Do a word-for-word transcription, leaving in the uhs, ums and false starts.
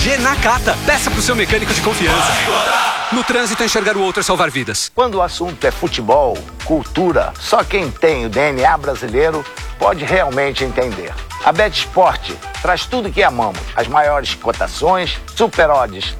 G Nakata. Peça pro seu mecânico de confiança. No trânsito, enxergar o outro é salvar vidas. Quando o assunto é futebol, cultura, só quem tem o D N A brasileiro pode realmente entender. A Bet Sport traz tudo que amamos. As maiores cotações, super odds